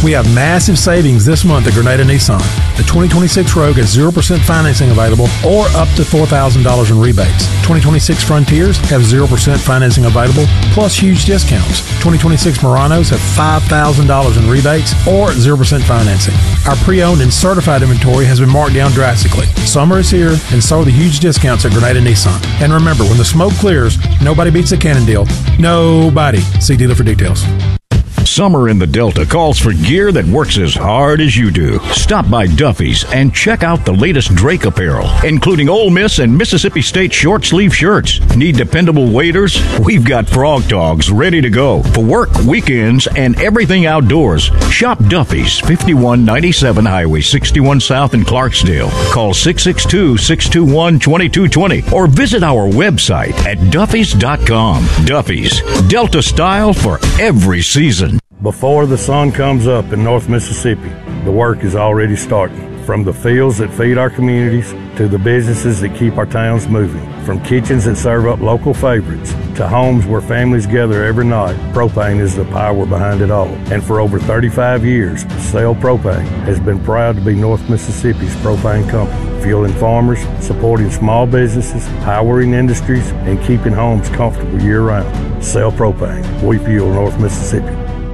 We have massive savings this month at Grenada Nissan. The 2026 Rogue has 0% financing available or up to $4,000 in rebates. 2026 Frontiers have 0% financing available plus huge discounts. 2026 Muranos have $5,000 in rebates or 0% financing. Our pre-owned and certified inventory has been marked down drastically. Summer is here, and so are the huge discounts at Grenada Nissan. And remember, when the smoke clears, nobody beats a Cannon deal. Nobody. See dealer for details. Summer in the Delta calls for gear that works as hard as you do. Stop by Duffy's and check out the latest Drake apparel, including Ole Miss and Mississippi State short sleeve shirts. Need dependable waders? We've got Frog Dogs ready to go for work, weekends, and everything outdoors. Shop Duffy's, 5197 Highway 61 South in Clarksdale. Call 662-621-2220 or visit our website at duffys.com. Duffy's, Delta style for every season. Before the sun comes up in North Mississippi, the work is already starting. From the fields that feed our communities to the businesses that keep our towns moving. From kitchens that serve up local favorites to homes where families gather every night, propane is the power behind it all. And for over 35 years, Sale Propane has been proud to be North Mississippi's propane company, fueling farmers, supporting small businesses, powering industries, and keeping homes comfortable year-round. Sale Propane. We fuel North Mississippi.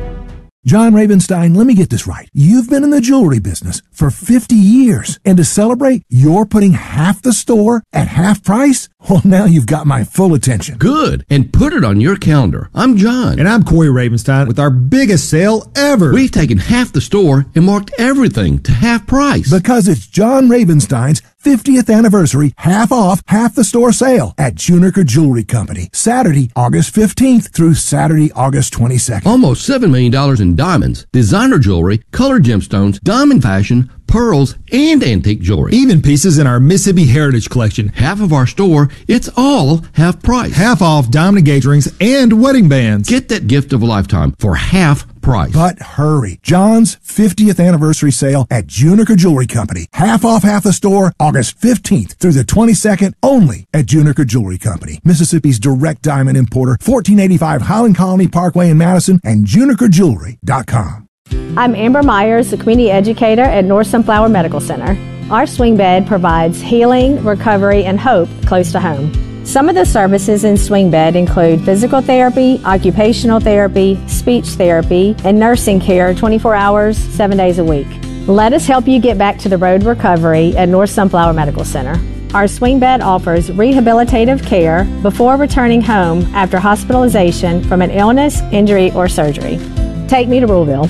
John Ravenstein, let me get this right. You've been in the jewelry business for 50 years, and to celebrate, you're putting half the store at half price? Well, now you've got my full attention. Good, and put it on your calendar. I'm John. And I'm Corey Ravenstein with our biggest sale ever. We've taken half the store and marked everything to half price. Because it's John Ravenstein's 50th anniversary half off, half the store sale at Juniker Jewelry Company. Saturday, August 15th through Saturday, August 22nd. Almost $7 million in diamonds, designer jewelry, colored gemstones, diamond fashion, pearls, and antique jewelry. Even pieces in our Mississippi Heritage Collection. Half of our store, it's all half price. Half off diamond engagement rings and wedding bands. Get that gift of a lifetime for half price. But hurry. John's 50th anniversary sale at Juniker Jewelry Company. Half off half the store, August 15th through the 22nd, only at Juniker Jewelry Company. Mississippi's direct diamond importer, 1485 Highland Colony Parkway in Madison, and junikerjewelry.com. I'm Amber Myers, a community educator at North Sunflower Medical Center. Our swing bed provides healing, recovery, and hope close to home. Some of the services in swing bed include physical therapy, occupational therapy, speech therapy, and nursing care 24 hours, 7 days a week. Let us help you get back to the road recovery at North Sunflower Medical Center. Our swing bed offers rehabilitative care before returning home after hospitalization from an illness, injury, or surgery. Take me to Ruleville.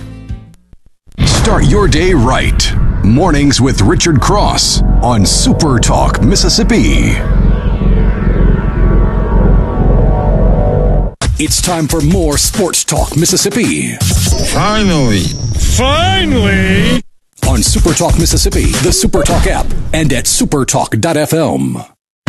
Start your day right. Mornings with Richard Cross on Super Talk Mississippi. It's time for more Sports Talk Mississippi. Finally. On Super Talk Mississippi, the Super Talk app, and at supertalk.fm.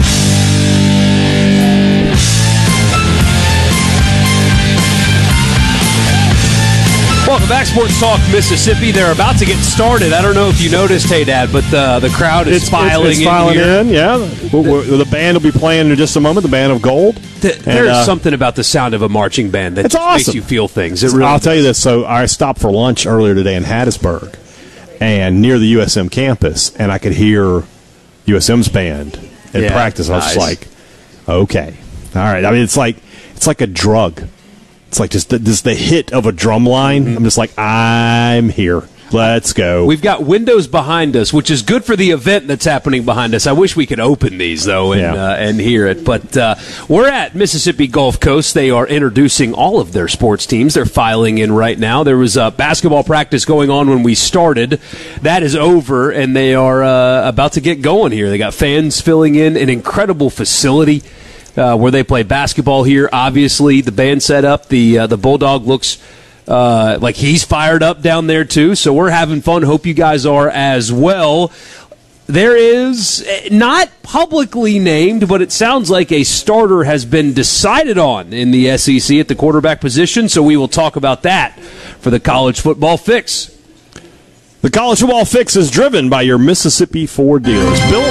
Welcome back, Sports Talk Mississippi. They're about to get started. I don't know if you noticed, hey, Dad, but the crowd is filing in. Yeah. The band will be playing in just a moment, the Band of Gold. There's something about the sound of a marching band that awesome. makes you feel things. I'll tell you this. So I stopped for lunch earlier today in Hattiesburg and near the USM campus, and I could hear USM's band in practice. I was just like, okay. All right. I mean, it's like a drug. It's like just the hit of a drum line. Mm-hmm. I'm just like, I'm here. Let's go. We've got windows behind us, which is good for the event that's happening behind us. I wish we could open these, though, and hear it. But we're at Mississippi Gulf Coast. They are introducing all of their sports teams. They're filing in right now. There was a basketball practice going on when we started. That is over, and they are about to get going here. They got fans filling in an incredible facility where they play basketball here. Obviously, the band set up. The Bulldog looks like he's fired up down there, too. So we're having fun. Hope you guys are as well. There is, not publicly named, but it sounds like a starter has been decided on in the SEC at the quarterback position. So we will talk about that for the College Football Fix. The College Football Fix is driven by your Mississippi Ford dealers. Bill?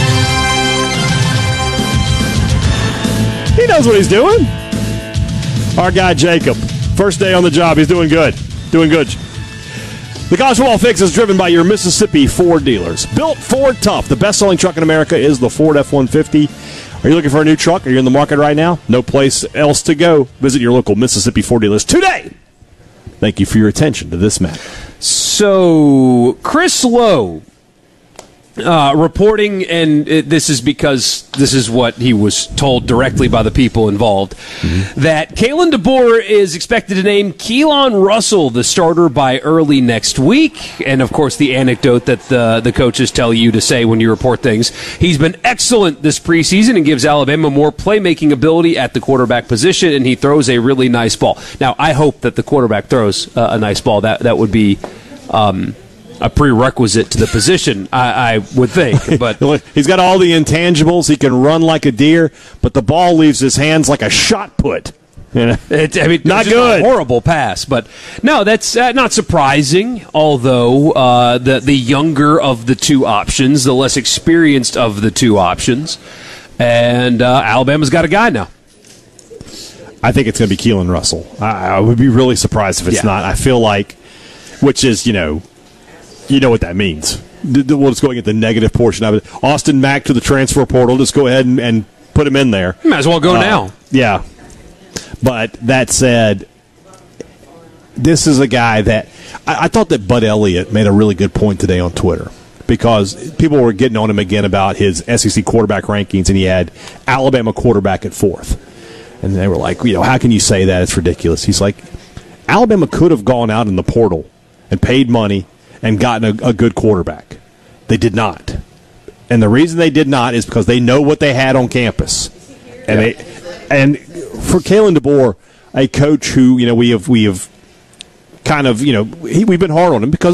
He knows what he's doing. Our guy Jacob, first day on the job, he's doing good. The College Football Fix is driven by your Mississippi Ford dealers. Built Ford Tough. The best-selling truck in America is the Ford F-150. Are you looking for a new truck? Are you in the market right now? No place else to go. Visit your local Mississippi Ford dealers today. Thank you for your attention to this matter. So, Chris Lowe reporting, and this is because this is what he was told directly by the people involved, that Kalen DeBoer is expected to name Keelan Russell the starter by early next week. And, of course, the anecdote that the coaches tell you to say when you report things. He's been excellent this preseason and gives Alabama more playmaking ability at the quarterback position, and he throws a really nice ball. Now, I hope that the quarterback throws a nice ball. That would be a prerequisite to the position, I would think. But he's got all the intangibles. He can run like a deer, but the ball leaves his hands like a shot put. You know? Not good. A horrible pass, but no, that's not surprising. Although the younger of the two options, the less experienced of the two options, and Alabama's got a guy now. I think it's going to be Keelan Russell. I would be really surprised if it's not. I feel like, which is, you know what that means. We'll just go and get the negative portion of it. Austin Mack to the transfer portal. Just go ahead and put him in there. Might as well go now. Yeah. But that said, this is a guy that I thought that Bud Elliott made a really good point today on Twitter, because people were getting on him again about his SEC quarterback rankings, and he had Alabama quarterback at 4th. And they were like, how can you say that? It's ridiculous. He's like, Alabama could have gone out in the portal and paid money and gotten a good quarterback. They did not. And the reason they did not is because they know what they had on campus. And for Kalen DeBoer, a coach who, we have kind of, we've been hard on him because